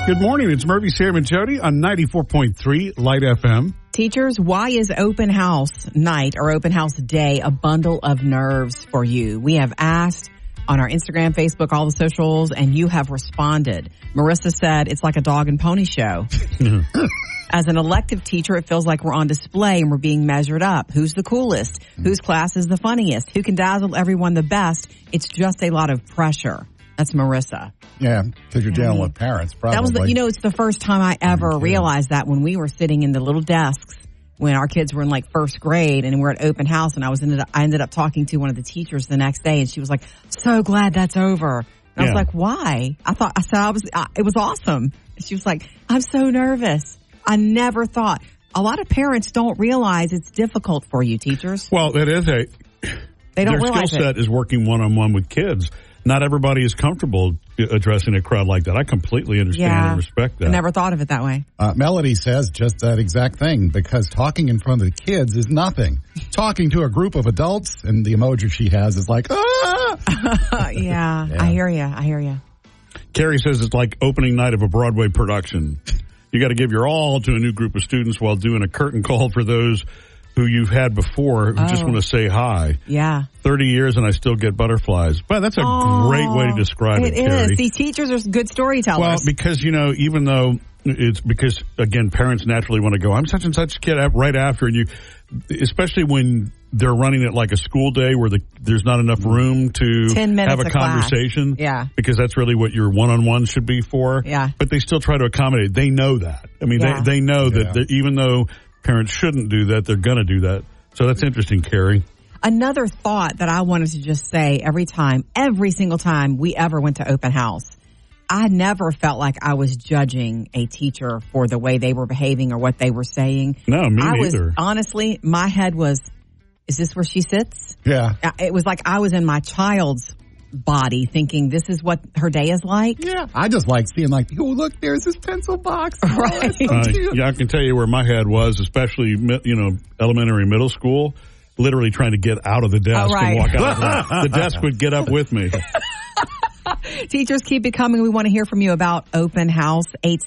Good morning. It's Murphy, Sam, and Jody on 94.3 Light FM. Teachers, why is open house night or open house day a bundle of nerves for you? We have asked on our Instagram, Facebook, all the socials, and you have responded. Marissa said it's like a dog and pony show. As an elective teacher, it feels like we're on display and we're being measured up. Who's the coolest? Whose class is the funniest? Who can dazzle everyone the best? It's just a lot of pressure. That's Marissa. Yeah, because you're dealing with parents, probably. That was, it's the first time I ever realized that when we were sitting in the little desks when our kids were in like first grade and we're at open house, and I ended up talking to one of the teachers the next day, and she was like, "So glad that's over." And I was like, "Why?" It was awesome. She was like, "I'm so nervous." I never thought. A lot of parents don't realize it's difficult for you, teachers. Well, it is they don't their realize skill set is working one-on-one with kids. Not everybody is comfortable addressing a crowd like that. I completely understand and respect that. I never thought of it that way. Melody says just that exact thing, because talking in front of the kids is nothing. Talking to a group of adults, and the emoji she has is like, ah! Yeah, I hear you. Carrie says it's like opening night of a Broadway production. You got to give your all to a new group of students while doing a curtain call for those who you've had before who just want to say hi. Yeah. 30 years and I still get butterflies. Well, that's a great way to describe it, Carrie. It is. See, teachers are good storytellers. Well, because, even though it's because, again, parents naturally want to go, I'm such and such kid right after, and you, especially when they're running it like a school day where there's not enough room to 10 minutes have a conversation. Class. Yeah. Because that's really what your one-on-one should be for. Yeah. But they still try to accommodate. They know that. I mean, they know that even though parents shouldn't do that, they're going to do that. So that's interesting, Carrie. Another thought that I wanted to just say every single time we ever went to open house, I never felt like I was judging a teacher for the way they were behaving or what they were saying. No, me neither. Honestly, my head was, is this where she sits? Yeah. It was like I was in my child's body thinking this is what her day is like. Yeah. I just like seeing oh, look, there's this pencil box. Right. Oh, so cute. Yeah, I can tell you where my head was, especially, elementary and middle school, literally trying to get out of the desk and walk out. The desk would get up with me. Teachers, keep it coming. We want to hear from you about open house.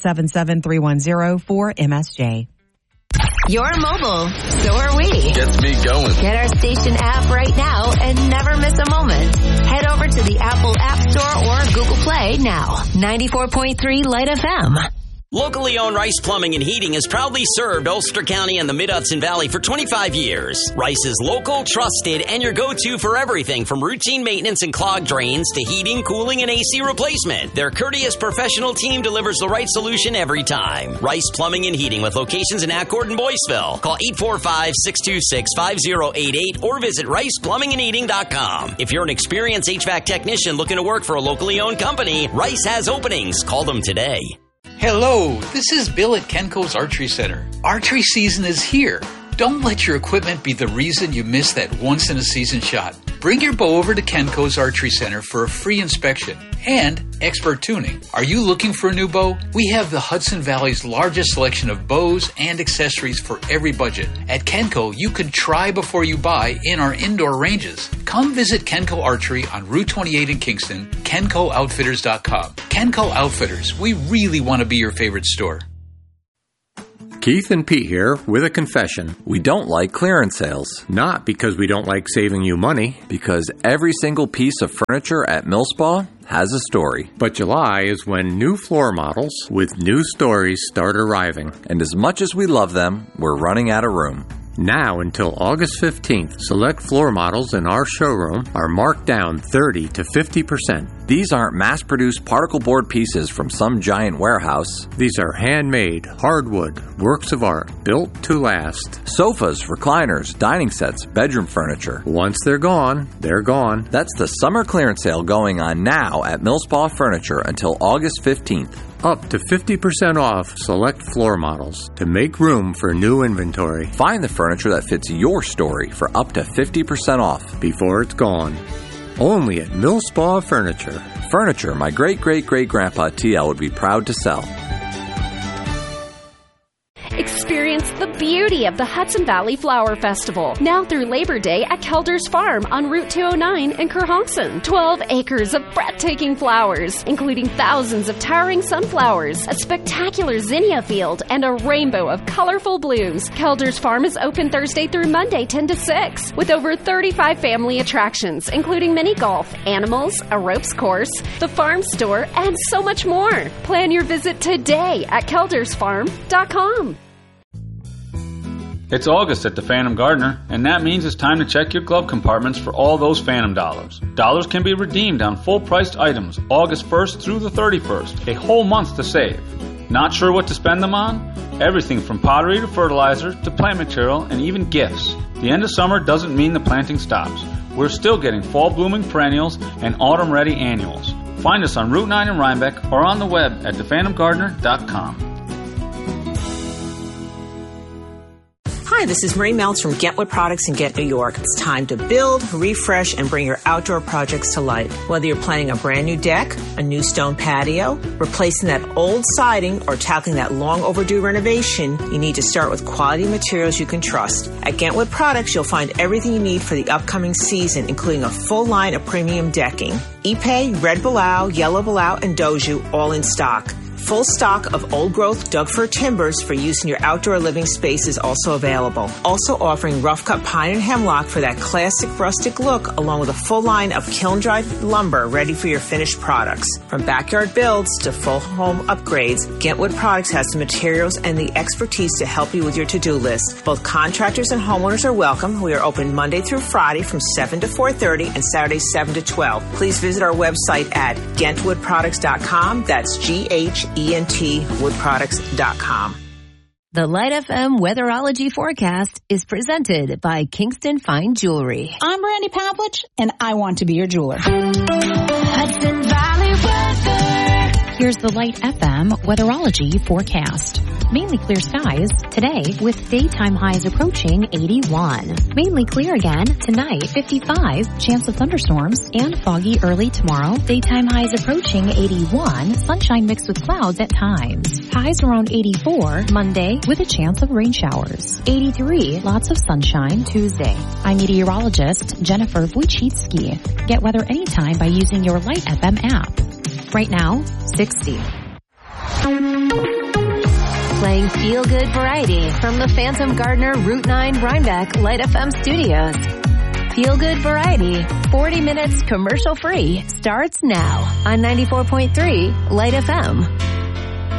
877-310-4MSJ. You're mobile, so are we. Gets me going. Get our station app right now and never miss a moment. Head over to the Apple App Store or Google Play now. 94.3 Light FM. Locally owned Rice Plumbing and Heating has proudly served Ulster County and the Mid-Hudson Valley for 25 years. Rice is local, trusted, and your go-to for everything from routine maintenance and clogged drains to heating, cooling, and AC replacement. Their courteous professional team delivers the right solution every time. Rice Plumbing and Heating with locations in Accord and Boyceville. Call 845-626-5088 or visit riceplumbingandheating.com. If you're an experienced HVAC technician looking to work for a locally owned company, Rice has openings. Call them today. Hello, this is Bill at Kenco's Archery Center. Archery season is here. Don't let your equipment be the reason you miss that once-in-a-season shot. Bring your bow over to Kenco's Archery Center for a free inspection and expert tuning. Are you looking for a new bow? We have the Hudson Valley's largest selection of bows and accessories for every budget. At Kenco, you can try before you buy in our indoor ranges. Come visit Kenco Archery on Route 28 in Kingston, KencoOutfitters.com. Kenco Outfitters, we really want to be your favorite store. Keith and Pete here with a confession. We don't like clearance sales. Not because we don't like saving you money. Because every single piece of furniture at Millspa has a story. But July is when new floor models with new stories start arriving. And as much as we love them, we're running out of room. Now until August 15th, select floor models in our showroom are marked down 30 to 50%. These aren't mass-produced particle board pieces from some giant warehouse. These are handmade, hardwood, works of art, built to last. Sofas, recliners, dining sets, bedroom furniture. Once they're gone, they're gone. That's the summer clearance sale going on now at Millspa Furniture until August 15th. Up to 50% off select floor models to make room for new inventory. Find the furniture that fits your story for up to 50% off before it's gone. Only at Millspa Furniture. Furniture my great-great-great-grandpa TL would be proud to sell. Experience the beauty beauty of the Hudson Valley Flower Festival, now through Labor Day at Kelder's Farm on Route 209 in Kerhonkson. 12 acres of breathtaking flowers, including thousands of towering sunflowers, a spectacular zinnia field, and a rainbow of colorful blooms. Kelder's Farm is open Thursday through Monday 10 to 6, with over 35 family attractions, including mini golf, animals, a ropes course, the farm store, and so much more. Plan your visit today at keldersfarm.com. It's August at the Phantom Gardener, and that means it's time to check your glove compartments for all those Phantom dollars. Dollars can be redeemed on full-priced items August 1st through the 31st, a whole month to save. Not sure what to spend them on? Everything from pottery to fertilizer to plant material and even gifts. The end of summer doesn't mean the planting stops. We're still getting fall-blooming perennials and autumn-ready annuals. Find us on Route 9 in Rhinebeck or on the web at thephantomgardener.com. Hi, this is Marie Meltz from Get Wood Products in Get New York. It's time to build, refresh, and bring your outdoor projects to life. Whether you're planning a brand new deck, a new stone patio, replacing that old siding, or tackling that long overdue renovation, you need to start with quality materials you can trust. At Get Wood Products, you'll find everything you need for the upcoming season, including a full line of premium decking. Ipe, Red Balau, Yellow Balau, and Doju, all in stock. Full stock of old-growth Doug-fir timbers for use in your outdoor living space is also available. Also offering rough-cut pine and hemlock for that classic rustic look, along with a full line of kiln-dried lumber ready for your finished products. From backyard builds to full home upgrades, Get Wood Products has the materials and the expertise to help you with your to-do list. Both contractors and homeowners are welcome. We are open Monday through Friday from 7 to 4:30 and Saturdays 7 to 12. Please visit our website at GentWoodProducts.com. That's GentWoodProducts.com. The Light FM Weatherology Forecast is presented by Kingston Fine Jewelry. I'm Brandy Pavlich, and I want to be your jeweler. Hudson Valley weather. Here's the Light FM Weatherology Forecast. Mainly clear skies today with daytime highs approaching 81. Mainly clear again tonight, 55. Chance of thunderstorms and foggy early tomorrow. Daytime highs approaching 81. Sunshine mixed with clouds at times. Highs around 84 Monday with a chance of rain showers. 83. Lots of sunshine Tuesday. I'm meteorologist Jennifer Wojcicki. Get weather anytime by using your Light FM app. Right now, 60. Playing feel-good variety from the Phantom Gardener Route 9 Rhinebeck Light FM studios. Feel-good variety, 40 minutes commercial-free, starts now on 94.3 Light FM.